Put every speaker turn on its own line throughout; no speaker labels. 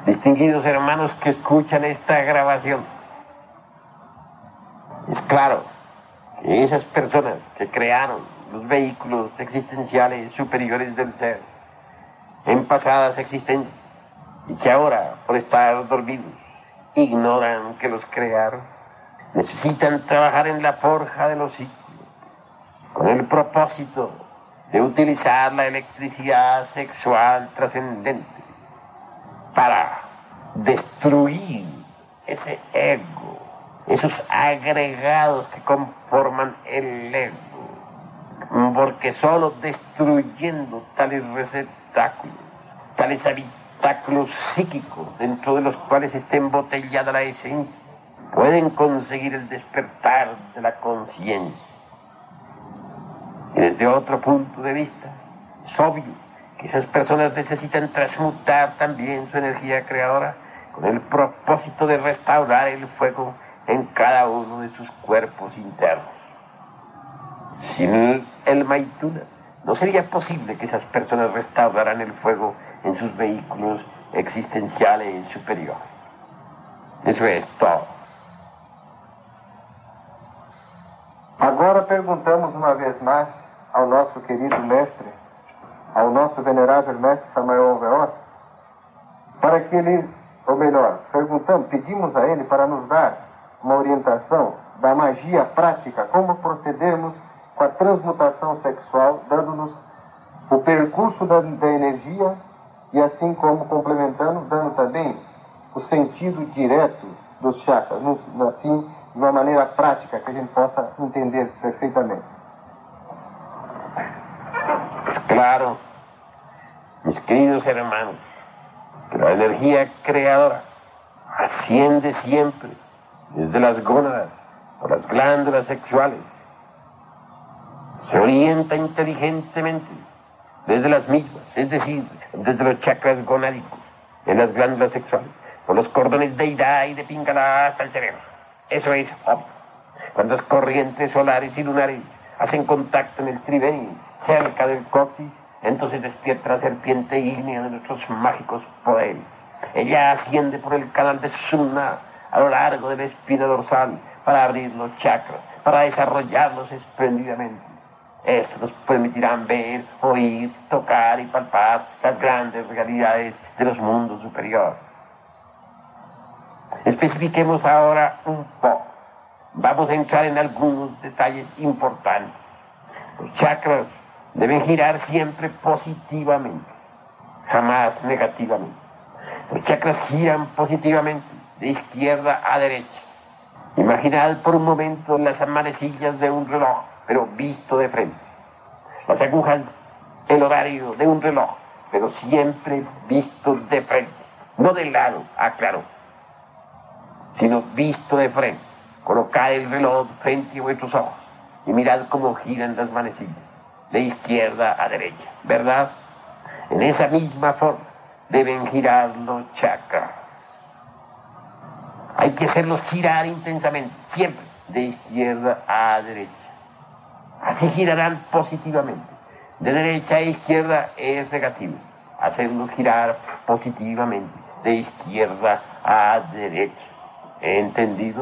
Distinguidos hermanos que escuchan esta grabación, es claro que esas personas que crearon los vehículos existenciales superiores del ser en pasadas existencias y que ahora, por estar dormidos, ignoran que los crearon, necesitan trabajar en la forja de los ciclos con el propósito de utilizar la electricidad sexual trascendente para destruir ese ego, esos agregados que conforman el ego, porque solo destruyendo tales receptáculos, tales habitáculos psíquicos dentro de los cuales está embotellada la esencia, pueden conseguir el despertar de la conciencia. Y desde otro punto de vista, es obvio que esas personas necesitan transmutar también su energía creadora con el propósito de restaurar el fuego en cada uno de sus cuerpos internos. Sin el Maituna, no sería posible que esas personas restauraran el fuego en sus vehículos existenciales superiores. Eso es todo.
Agora perguntamos uma vez mais ao nosso querido mestre, ao nosso venerável mestre Samael Alvear, para que ele, ou melhor, pedimos a ele para nos dar uma orientação da magia prática, como procedermos com a transmutação sexual, dando-nos o percurso da energia e assim como complementando, dando também o sentido direto dos chakras, assim, de uma maneira prática que a gente possa entender perfeitamente.
Claro, mis queridos hermanos, que la energía creadora asciende siempre desde las gónadas o las glándulas sexuales. Se orienta inteligentemente desde las mismas, es decir, desde los chakras gonádicos, en las glándulas sexuales, por los cordones de Ida y de Pingala hasta el cerebro. Eso es obvio. Cuando las corrientes solares y lunares hacen contacto en el triveni, cerca del coxis, entonces despierta la serpiente ígnea de nuestros mágicos poderes. Ella asciende por el canal de Suna a lo largo de la espina dorsal para abrir los chakras, para desarrollarlos espléndidamente. Esto nos permitirán ver, oír, tocar y palpar las grandes realidades de los mundos superiores. Especifiquemos ahora un poco. Vamos a entrar en algunos detalles importantes. Los chakras deben girar siempre positivamente, jamás negativamente. Los chakras giran positivamente, de izquierda a derecha. Imaginad por un momento las manecillas de un reloj, pero visto de frente. Las agujas, el horario de un reloj, pero siempre visto de frente. No de lado, aclaro, sino visto de frente. Colocad el reloj frente a vuestros ojos y mirad cómo giran las manecillas, de izquierda a derecha, ¿verdad? En esa misma forma deben girar los chakras. Hay que hacerlos girar intensamente, siempre de izquierda a derecha. Así girarán positivamente. De derecha a izquierda es negativo. Hacerlos girar positivamente, de izquierda a derecha. ¿Entendido?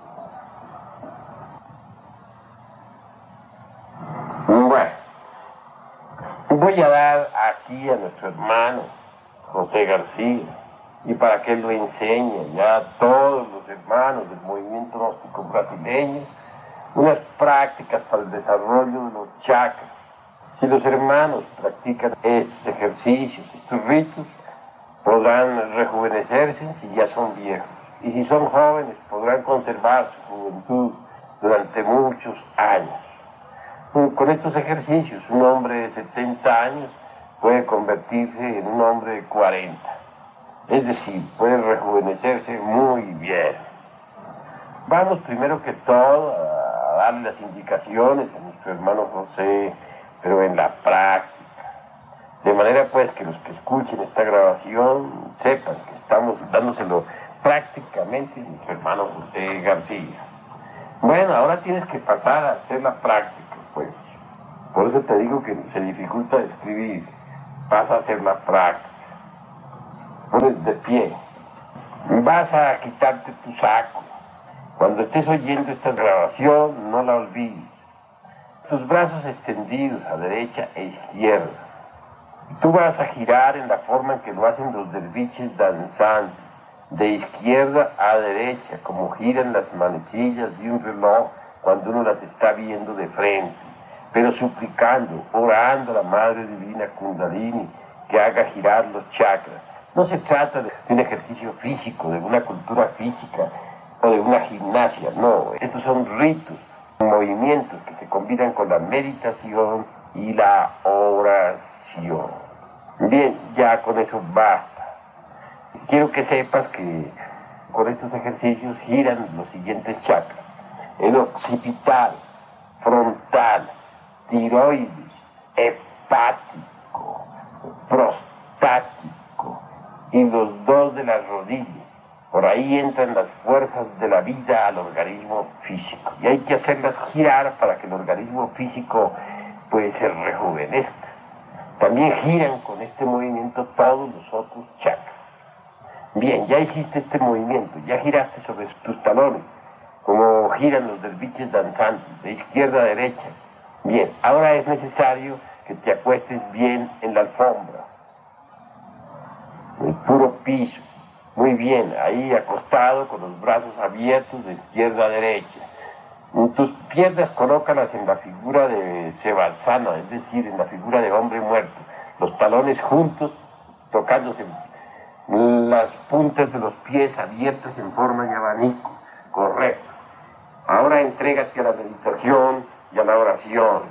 Bueno, voy a dar aquí a nuestro hermano José García, y para que él lo enseñe ya a todos los hermanos del movimiento gnóstico brasileño, unas prácticas para el desarrollo de los chakras. Si los hermanos practican estos ejercicios, estos ritos, podrán rejuvenecerse si ya son viejos. Y si son jóvenes, podrán conservar su juventud durante muchos años. Con estos ejercicios, un hombre de 70 años puede convertirse en un hombre de 40. Es decir, puede rejuvenecerse muy bien. Vamos primero que todo a darle las indicaciones a nuestro hermano José, pero en la práctica. De manera pues que los que escuchen esta grabación sepan que estamos dándoselo prácticamente a nuestro hermano José García. Bueno, ahora tienes que pasar a hacer la práctica, pues. Por eso te digo que se dificulta escribir. Pasa a hacer la práctica. Pones de pie, Vas a quitarte tu saco. Cuando estés oyendo esta grabación, no la olvides. Tus brazos extendidos a derecha e izquierda. Tú vas a girar en la forma en que lo hacen los derviches danzantes, de izquierda a derecha, como giran las manecillas de un reloj cuando uno las está viendo de frente, pero suplicando, orando a la Madre Divina Kundalini que haga girar los chakras. No se trata de un ejercicio físico, de una cultura física o de una gimnasia, no. Estos son ritos, movimientos que se combinan con la meditación y la oración. Bien, ya con eso basta. Quiero que sepas que con estos ejercicios giran los siguientes chakras: el occipital, frontal, tiroides, hepático, prostático y los dos de las rodillas. Por ahí entran las fuerzas de la vida al organismo físico. Y hay que hacerlas girar para que el organismo físico pues se rejuvenezca. También giran con este movimiento todos los otros chakras. Bien, ya hiciste este movimiento, ya giraste sobre tus talones, como giran los derviches danzantes, de izquierda a derecha. Bien, ahora es necesario que te acuestes bien en la alfombra, en el puro piso. Muy bien, ahí acostado con los brazos abiertos de izquierda a derecha. Tus piernas colócalas en la figura de Sevasana, es decir, en la figura de hombre muerto. Los talones juntos, tocándose las puntas de los pies abiertas en forma de abanico. Correcto. Ahora entrégate a la meditación y a la oración.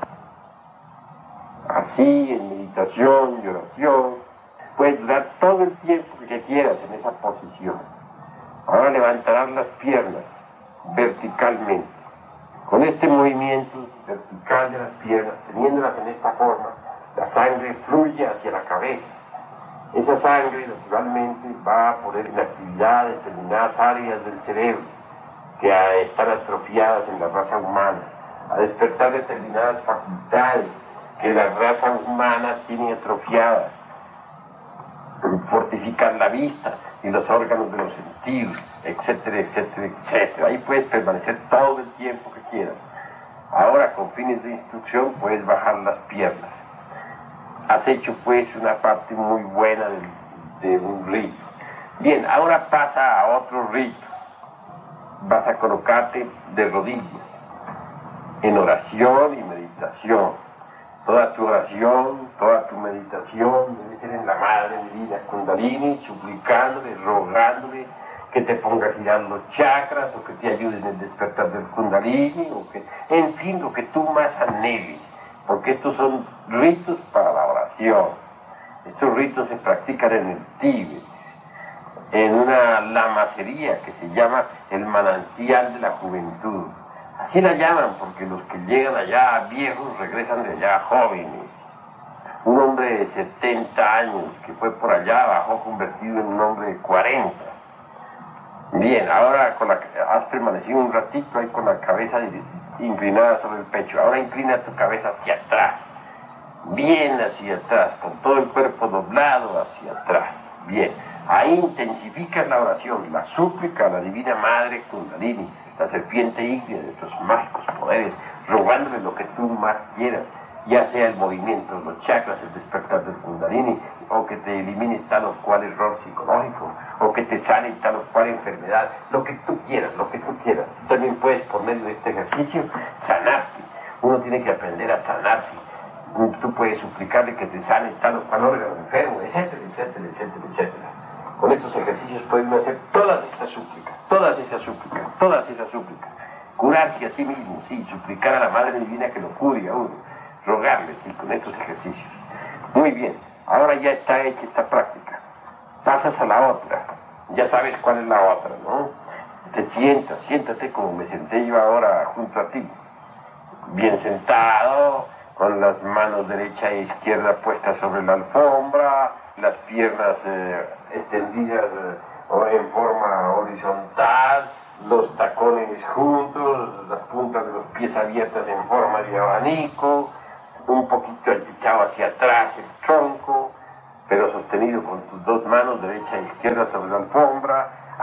Así, en meditación y oración, puedes durar todo el tiempo que quieras en esa posición. Ahora levantarás las piernas verticalmente. Con este movimiento vertical de las piernas, teniéndolas en esta forma, la sangre fluye hacia la cabeza. Esa sangre naturalmente va a poner en actividad determinadas áreas del cerebro que están atrofiadas en la raza humana, a despertar determinadas facultades que la raza humana tiene atrofiadas, fortificar la vista y los órganos de los sentidos, etcétera, etcétera, etcétera. Ahí puedes permanecer todo el tiempo que quieras. Ahora, con fines de instrucción, puedes bajar las piernas. Has hecho pues una parte muy buena de un rito. Bien, ahora pasa a otro rito. Vas a colocarte de rodillas, en oración y meditación. Toda tu oración, toda tu meditación debe ser en la Madre Divina Kundalini, suplicándole, rogándole que te ponga a girar los chakras, o que te ayude en el despertar del Kundalini, o que, en fin, lo que tú más anheles, porque estos son ritos para la oración. Estos ritos se practican en el Tíbet, en una lamacería que se llama el manantial de la juventud. Así la llaman porque los que llegan allá viejos regresan de allá jóvenes. Un hombre de 70 años que fue por allá bajó convertido en un hombre de 40. Bien, ahora has permanecido un ratito ahí con la cabeza inclinada sobre el pecho. Ahora inclina tu cabeza hacia atrás, bien hacia atrás, con todo el cuerpo doblado hacia atrás. Bien, ahí intensificas la oración, la súplica a la Divina Madre Kundalini, la serpiente ígnea de tus mágicos poderes, rogándole lo que tú más quieras, ya sea el movimiento de los chakras, el despertar del Kundalini, o que te elimine tal o cual error psicológico, o que te sane tal o cual enfermedad, lo que tú quieras, lo que tú quieras. También puedes, por medio de este ejercicio, sanarte. Uno tiene que aprender a sanarse. Tú puedes suplicarle que te sane tal o cual órgano enfermo, etcétera, etcétera, etcétera, etcétera. Con estos ejercicios pueden hacer todas esas súplicas, todas esas súplicas, todas esas súplicas. Curarse a sí mismo, sí, suplicar a la Madre Divina que lo cure a uno, rogarle, sí, con estos ejercicios. Muy bien, ahora ya está hecha esta práctica. Pasas a la otra, ya sabes cuál es la otra, ¿no? Te sientas, siéntate como me senté yo ahora junto a ti. Bien sentado, con las manos derecha e izquierda puestas sobre la alfombra, las piernas extendidas en forma horizontal, los tacones juntos, las puntas de los pies abiertas en forma de abanico, un poquito echado hacia atrás el tronco, pero sostenido con tus dos manos derecha e izquierda sobre la alfombra.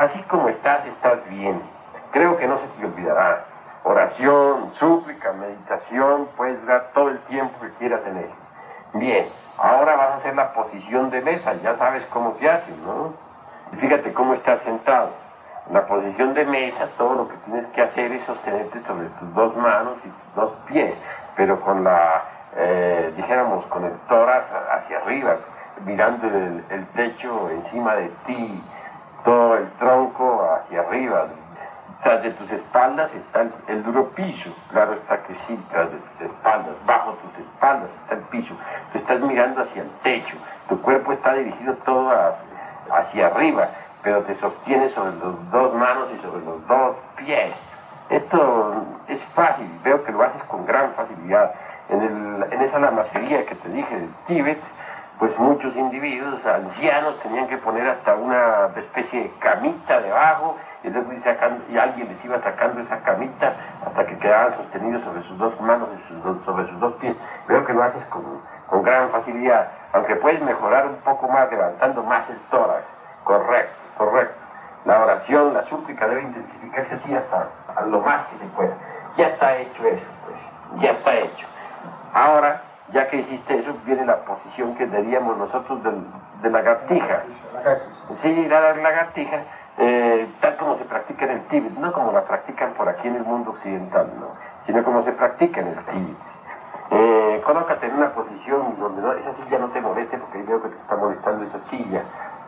así como estás bien. Creo que no se te olvidará. Oración, súplica, meditación, puedes dar todo el tiempo que quieras en eso. Bien, ahora vas a hacer la posición de mesa, ya sabes cómo se hace, ¿no? Y fíjate cómo estás sentado. En la posición de mesa, todo lo que tienes que hacer es sostenerte sobre tus dos manos y tus dos pies, pero con dijéramos, con el tórax hacia arriba, mirando el techo encima de ti, todo el tronco hacia arriba. Tras de tus espaldas está el duro piso, claro está que sí, tras de tus espaldas, bajo tus espaldas está el piso. Tú estás mirando hacia el techo, tu cuerpo está dirigido todo hacia arriba, pero te sostienes sobre los dos manos y sobre los dos pies. Esto es fácil, veo que lo haces con gran facilidad. En esa lamacería que te dije del Tíbet, pues muchos individuos ancianos tenían que poner hasta una especie de camita debajo, y alguien les iba sacando esa camita hasta que quedaban sostenidos sobre sus dos manos y sobre sus dos pies. Veo que lo haces con gran facilidad, aunque puedes mejorar un poco más levantando más el tórax. Correcto. La oración, la súplica debe intensificarse así hasta a lo más que se pueda. Ya está hecho eso, pues, ya está hecho. Ahora, ya que hiciste eso, viene la posición que daríamos nosotros de lagartija. Sí, la lagartija, tal como se practica en el Tíbet, no como la practican por aquí en el mundo occidental, ¿no? Sino como se practica en el Tíbet. Colócate en una posición donde esa silla no te moleste, porque veo que te está molestando esa silla.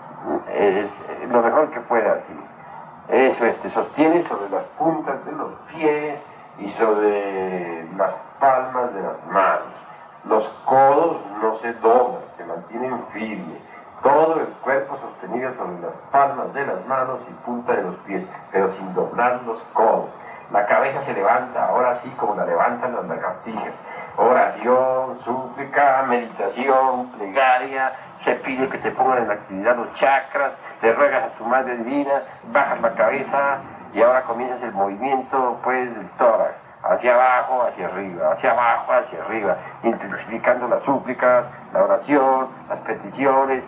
Lo mejor que puedas, sí. Eso es, te sostienes sobre las puntas de los pies y sobre las palmas de las manos. Los codos no se doblan, se mantienen firmes. Todo el cuerpo sostenido sobre las palmas de las manos y punta de los pies, pero sin doblar los codos. La cabeza se levanta, ahora sí como la levantan las lagartijas. Oración, súplica, meditación, plegaria. Se pide que te pongan en actividad los chakras, le ruegas a tu madre divina, bajas la cabeza y ahora comienzas el movimiento pues del tórax, hacia abajo, hacia arriba, hacia abajo, hacia arriba, intensificando las súplicas, la oración, las peticiones,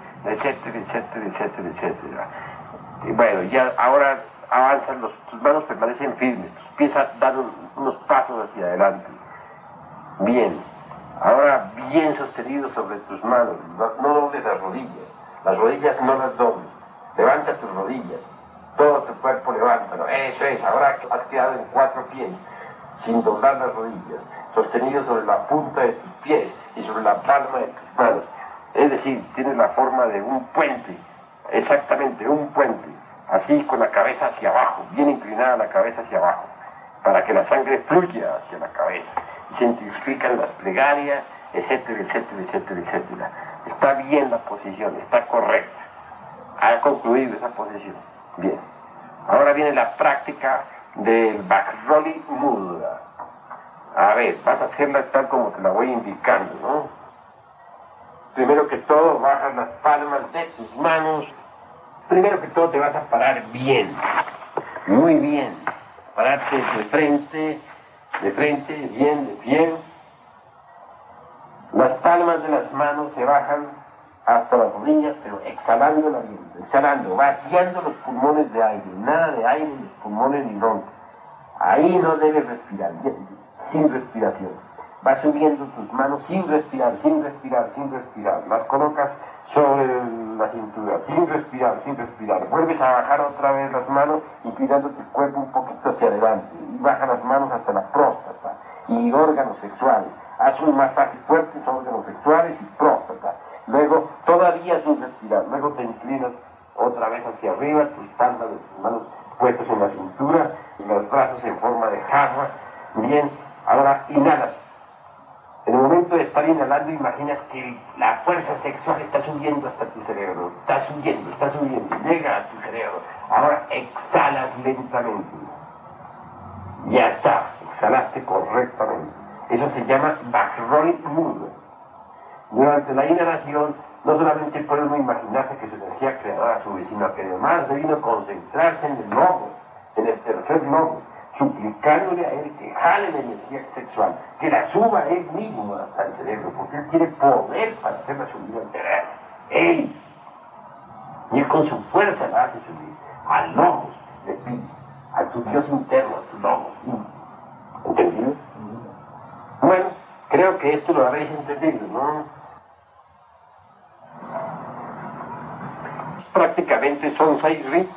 etcétera. Y bueno, ya ahora avanzan, tus manos permanecen firmes, tus pies dan unos pasos hacia adelante. Bien. Ahora bien sostenido sobre tus manos, no dobles las rodillas no las dobles, levanta tus rodillas, todo tu cuerpo levántalo, eso es, ahora has quedado en 4 pies, sin doblar las rodillas, sostenido sobre la punta de tus pies y sobre la palma de tus manos, es decir, tienes la forma de un puente, exactamente un puente, así con la cabeza hacia abajo, bien inclinada la cabeza hacia abajo, para que la sangre fluya hacia la cabeza. Se intensifican las plegarias, etcétera. Está bien la posición, está correcta. Ha concluido esa posición. Bien. Ahora viene la práctica del Vajroli Mudra. A ver, vas a hacerla tal como te la voy indicando, ¿no? Primero que todo, bajas las palmas de tus manos. Primero que todo, te vas a parar bien. Muy bien. Pararte de frente, bien, de pie. Las palmas de las manos se bajan hasta las rodillas, pero exhalando el aliento, vaciando los pulmones de aire, nada de aire en los pulmones ni bronca. Ahí no debes respirar, sin respiración. Vas subiendo tus manos sin respirar. Las colocas sobre la cintura, sin respirar. Vuelves a bajar otra vez las manos, inclinando tu cuerpo un poquito hacia adelante. Y baja las manos hasta la próstata y órganos sexuales. Haz un masaje fuerte sobre órganos sexuales y próstata. Luego, todavía sin respirar, luego te inclinas otra vez hacia arriba, tus palmas de tus manos puestas en la cintura y los brazos en forma de jarra. Bien, ahora inhalas. En el momento de estar inhalando, imaginas que la fuerza sexual está subiendo hasta tu cerebro. Está subiendo, llega a tu cerebro. Ahora exhalas lentamente. Ya está, exhalaste correctamente. Eso se llama Vajroli Mudra. Durante la inhalación, no solamente puede uno imaginarse que su energía creadora sube, sino que además debe concentrarse en el lobo, en el tercer lobo, suplicándole a él que jale la energía sexual, que la suba él mismo hasta el cerebro, porque él tiene poder para hacerla subir al cerebro. Él. Y él con su fuerza la hace subir al lobo. a su Dios interno, a su logos. ¿Entendido? Bueno, creo que esto lo habéis entendido, ¿no? Prácticamente son 6 ritos.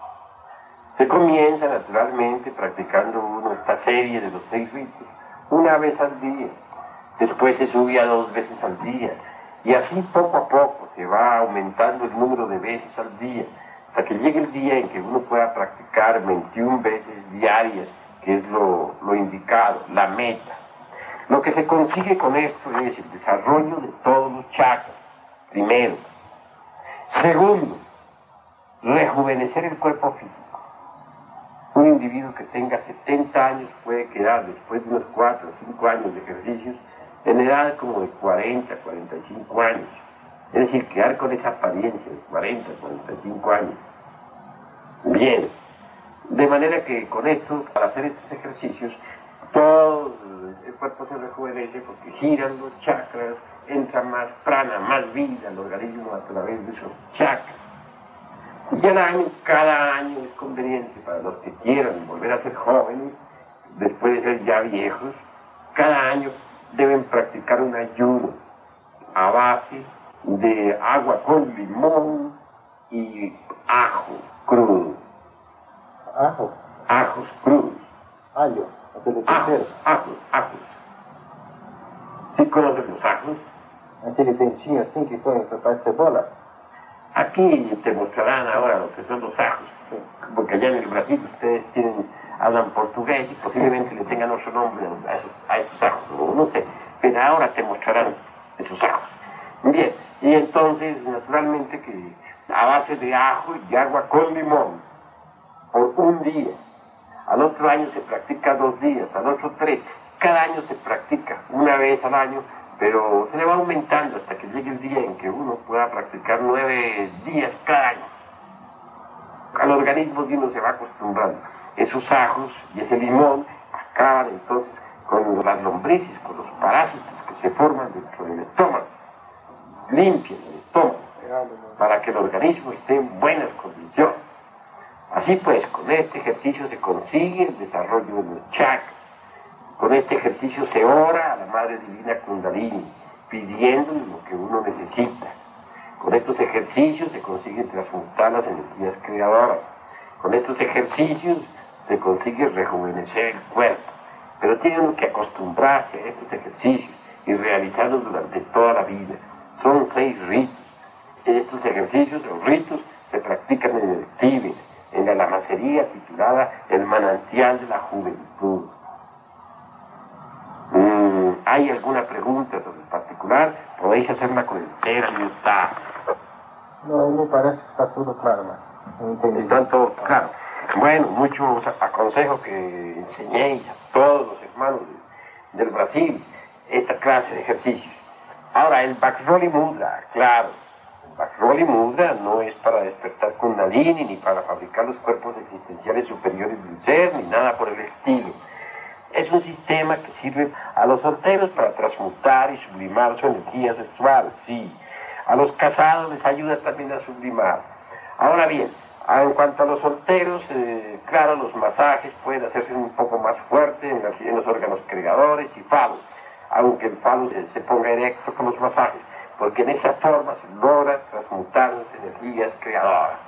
Se comienza naturalmente practicando uno esta serie de los 6 ritos, una vez al día. Después se sube a 2 veces al día. Y así poco a poco se va aumentando el número de veces al día, hasta que llegue el día en que uno pueda practicar 21 veces diarias, que es lo indicado, la meta. Lo que se consigue con esto es el desarrollo de todos los chakras, primero. Segundo, rejuvenecer el cuerpo físico. Un individuo que tenga 70 años puede quedar, después de unos 4 o 5 años de ejercicios, en edad como de 40, 45 años. Es decir, quedar con esa apariencia de 40, 45 años. Bien. De manera que con esto, para hacer estos ejercicios, todo el cuerpo se rejuvenece porque giran los chakras, entra más prana, más vida al organismo a través de esos chakras. Y cada año es conveniente para los que quieran volver a ser jóvenes, después de ser ya viejos, cada año deben practicar un ayuno a base de agua con limón y ajo crudo.
¿Ajo?
Ajos crudos.
Alho.
Ajos. ¿Sí conocen los ajos?
Aquele dentinho assim que põe para de cebola?
Aquí te mostrarán ahora lo que son los ajos, porque allá en el Brasil ustedes hablan portugués y posiblemente le tengan otro nombre a esos ajos, no sé, pero ahora te mostrarán esos ajos. Bien, y entonces naturalmente que a base de ajo y agua con limón, por un día, al otro año se practica 2 días, al otro 3, cada año se practica una vez al año, pero se le va aumentando hasta que llegue el día en que uno pueda practicar 9 días cada año. Al organismo de uno se va acostumbrando. Esos ajos y ese limón acaban entonces con las lombrices, con los parásitos que se forman dentro del estómago. Limpian el estómago para que el organismo esté en buenas condiciones. Así pues, con este ejercicio se consigue el desarrollo de los chakras. Con este ejercicio se ora a la Madre Divina Kundalini, pidiéndole lo que uno necesita. Con estos ejercicios se consigue transmutar las energías creadoras. Con estos ejercicios se consigue rejuvenecer el cuerpo. Pero tiene uno que acostumbrarse a estos ejercicios y realizarlos durante toda la vida. Son 6 ritos. Estos ejercicios o ritos se practican en el Tíbet, en la lamasería titulada El Manantial de la Juventud. ¿Hay alguna pregunta sobre el particular? Podéis hacerla con entera libertad.
No, me parece que está todo claro, ¿no?
Está todo claro. Bueno, mucho os aconsejo que enseñéis a todos los hermanos del Brasil esta clase de ejercicios. Ahora, el Vajroli Mudra, claro. El Vajroli Mudra no es para despertar Kundalini, ni para fabricar los cuerpos existenciales superiores del ser, ni nada por el estilo. Es un sistema que sirve a los solteros para transmutar y sublimar su energía sexual, sí. A los casados les ayuda también a sublimar. Ahora bien, en cuanto a los solteros, claro, los masajes pueden hacerse un poco más fuertes en los órganos creadores y falos, aunque el falo se ponga erecto con los masajes, porque en esa forma se logra transmutar las energías creadoras.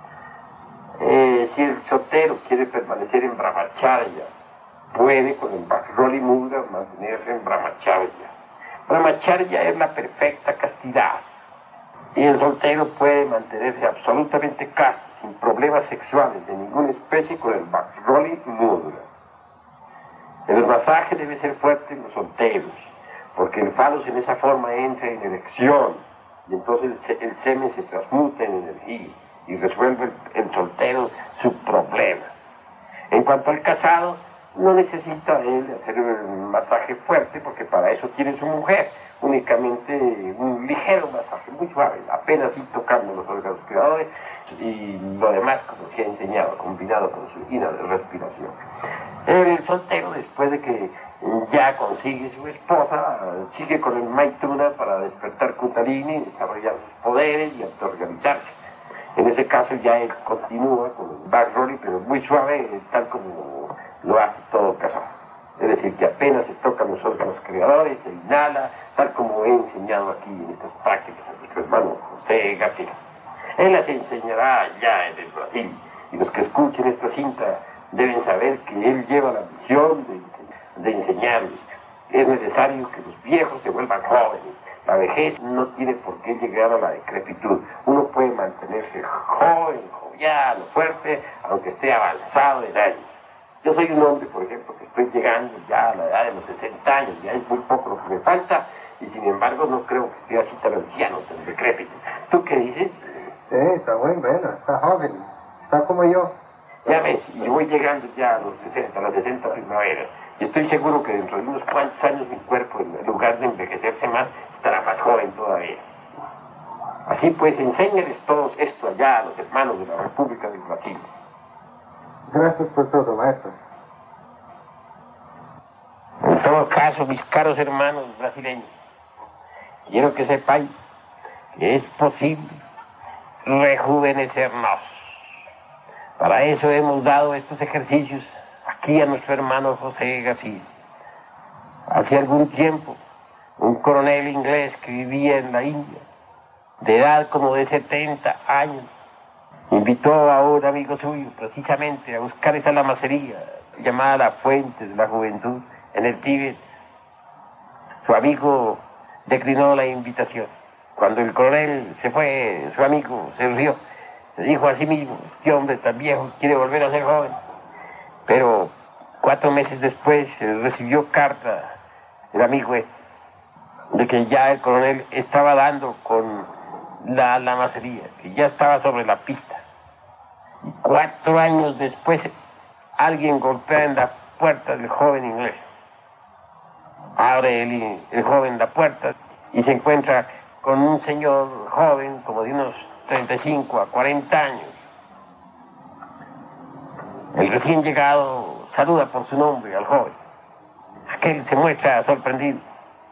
Si el soltero quiere permanecer en Brahmacharya, puede con el Vajroli Mudra mantenerse en Brahmacharya. Brahmacharya es la perfecta castidad. Y el soltero puede mantenerse absolutamente casto, sin problemas sexuales de ninguna especie con el Vajroli Mudra. El masaje debe ser fuerte en los solteros, porque el falos en esa forma entra en erección, y entonces el semen se transmuta en energía y resuelve el soltero su problema. En cuanto al casado, no necesita él hacer un masaje fuerte, porque para eso tiene su mujer. Únicamente un ligero masaje, muy suave, apenas ir tocando los órganos creadores y lo demás como se ha enseñado, combinado con su respiración. El soltero, después de que ya consigue su esposa, sigue con el Maituna para despertar Kundalini, desarrollar sus poderes y autoorganizarse. En ese caso ya él continúa con el back rolling, pero muy suave, tal como lo hace todo casado. Es decir, que apenas se tocan los órganos creadores, se inhala, tal como he enseñado aquí en estas prácticas a nuestro hermano José García. Él las enseñará allá en el Brasil, y los que escuchen esta cinta deben saber que él lleva la misión de enseñarles. Es necesario que los viejos se vuelvan jóvenes. La vejez no tiene por qué llegar a la decrepitud. Uno puede mantenerse joven, jovial, fuerte, aunque esté avanzado en años. Yo soy un hombre, por ejemplo, que estoy llegando ya a la edad de los 60 años, ya es muy poco lo que me falta, y sin embargo no creo que esté así tan anciano, tan decrépito. ¿Tú qué dices?
Sí, está muy bueno, está joven, está como yo.
Ya ves, y yo voy llegando ya a los 60, a las 60 primaveras, y estoy seguro que dentro de unos cuantos años mi cuerpo, en lugar de envejecerse más, estará más joven todavía. Así pues, enséñales todos esto allá a los hermanos de la República del Brasil.
Gracias por todo, maestro.
En todo caso, mis caros hermanos brasileños, quiero que sepáis que es posible rejuvenecernos. Para eso hemos dado estos ejercicios aquí a nuestro hermano José García. Hace algún tiempo, un coronel inglés que vivía en la India, de edad como de 70 años, invitó a un amigo suyo precisamente a buscar esa lamacería llamada la Fuente de la Juventud en el Tíbet. Su amigo declinó la invitación. Cuando el coronel se fue, su amigo se rió. Se dijo a sí mismo, este hombre tan viejo quiere volver a ser joven. Pero 4 meses después recibió carta del amigo de que ya el coronel estaba dando con la lamacería, que ya estaba sobre la pista. Y 4 años después, alguien golpea en la puerta del joven inglés. Abre el joven la puerta y se encuentra con un señor joven, como de unos 35 a 40 años. El recién llegado saluda por su nombre al joven. Aquel se muestra sorprendido.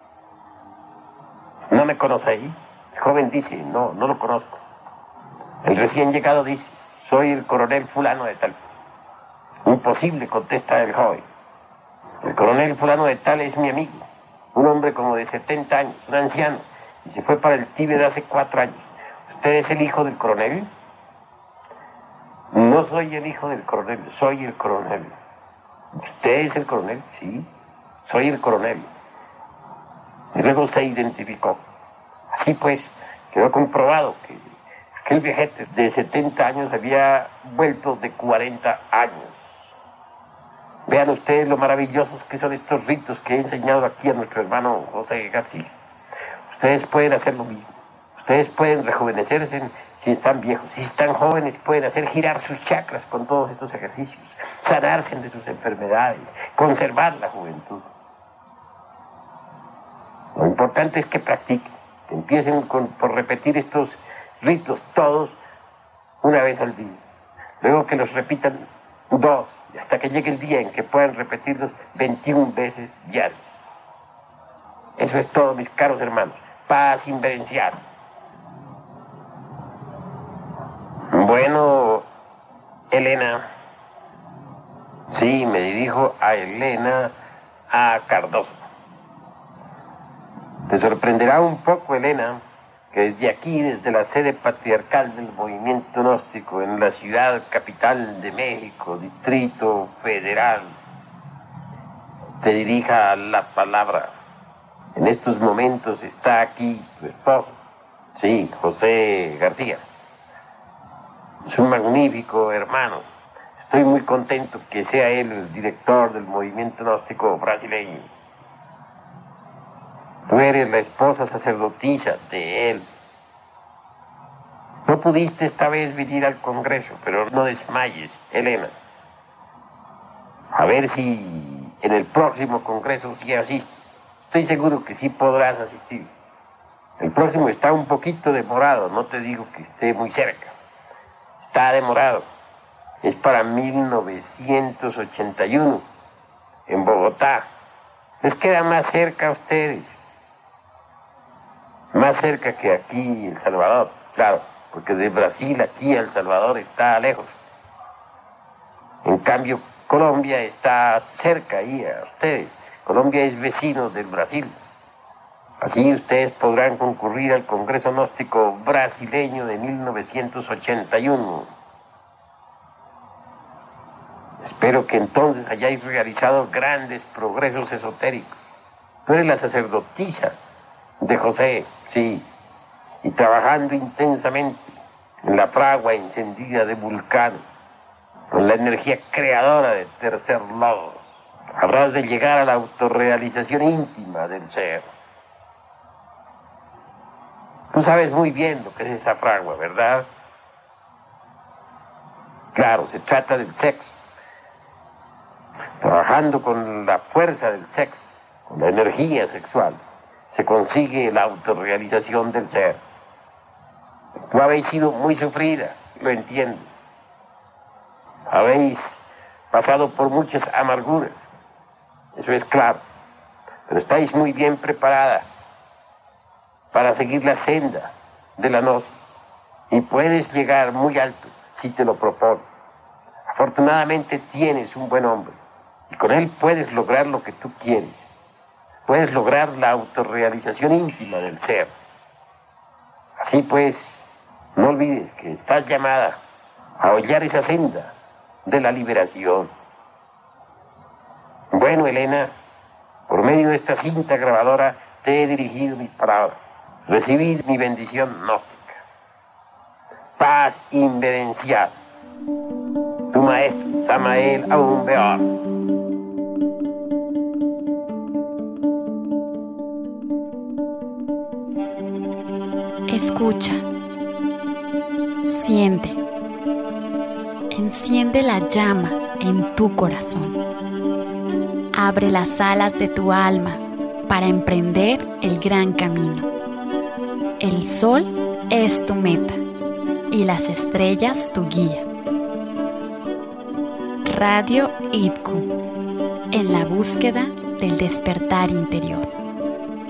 ¿No me conocéis? El joven dice, no lo conozco. El recién llegado dice, soy el coronel fulano de tal. Imposible, contesta el joven. El coronel fulano de tal es mi amigo, un hombre como de 70 años, un anciano, y se fue para el Tíbet hace 4 años. ¿Usted es el hijo del coronel? No soy el hijo del coronel, soy el coronel. ¿Usted es el coronel? Sí, soy el coronel. Y luego se identificó. Así pues, quedó comprobado que aquel viejete de 70 años había vuelto de 40 años. Vean ustedes lo maravillosos que son estos ritos que he enseñado aquí a nuestro hermano José García. Ustedes pueden hacer lo mismo. Ustedes pueden rejuvenecerse si están viejos. Si están jóvenes, pueden hacer girar sus chakras con todos estos ejercicios, sanarse de sus enfermedades, conservar la juventud. Lo importante es que practiquen, que empiecen por repetir estos ritos todos una vez al día. Luego que los repitan 2, hasta que llegue el día en que puedan repetirlos 21 veces diarios. Eso es todo, mis caros hermanos. Paz inverencial. Bueno, Elena. Sí, me dirijo a Elena A. Cardoso. Te sorprenderá un poco, Elena, que desde aquí, desde la sede patriarcal del movimiento gnóstico en la ciudad capital de México, Distrito Federal, te dirija la palabra. En estos momentos está aquí tu esposo, sí, José García. Es un magnífico hermano. Estoy muy contento que sea él el director del movimiento gnóstico brasileño. Tú eres la esposa sacerdotisa de él. No pudiste esta vez venir al Congreso, pero no desmayes, Elena. A ver si en el próximo Congreso sí asistes. Estoy seguro que sí podrás asistir. El próximo está un poquito demorado, no te digo que esté muy cerca. Está demorado. Es para 1981, en Bogotá. Les queda más cerca a ustedes. Más cerca que aquí, El Salvador, claro, porque de Brasil aquí a El Salvador está lejos. En cambio, Colombia está cerca ahí a ustedes. Colombia es vecino del Brasil. Así ustedes podrán concurrir al Congreso Gnóstico Brasileño de 1981. Espero que entonces hayáis realizado grandes progresos esotéricos. Tú eres la sacerdotisa de José, sí, y trabajando intensamente en la fragua encendida de Vulcano, con la energía creadora del tercer logos, habrás de llegar a la autorrealización íntima del ser. Tú sabes muy bien lo que es esa fragua, ¿verdad? Claro, se trata del sexo. Trabajando con la fuerza del sexo, con la energía sexual, se consigue la autorrealización del ser. Tú habéis sido muy sufrida, lo entiendo. Habéis pasado por muchas amarguras, eso es claro, pero estáis muy bien preparada para seguir la senda de la gnosis y puedes llegar muy alto si te lo propones. Afortunadamente tienes un buen hombre y con él puedes lograr lo que tú quieres. Puedes lograr la autorrealización íntima del ser. Así pues, no olvides que estás llamada a hollar esa senda de la liberación. Bueno, Elena, por medio de esta cinta grabadora te he dirigido mis palabras. Recibid mi bendición gnóstica. Paz inverencial. Tu maestro, Samael Aún Beor.
Escucha, siente, enciende la llama en tu corazón. Abre las alas de tu alma para emprender el gran camino. El sol es tu meta y las estrellas tu guía. Radio IDCU, en la búsqueda del despertar interior.